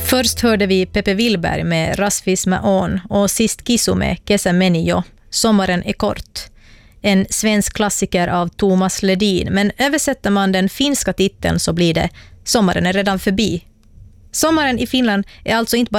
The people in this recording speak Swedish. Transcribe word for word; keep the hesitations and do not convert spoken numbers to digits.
Först hörde vi Pepe Willberg med Rasvis med on och sist Kisu med Kesä meni jo, Sommaren är kort. En svensk klassiker av Thomas Ledin, men översätter man den finska titeln så blir det Sommaren är redan förbi. Sommaren i Finland är alltså inte bara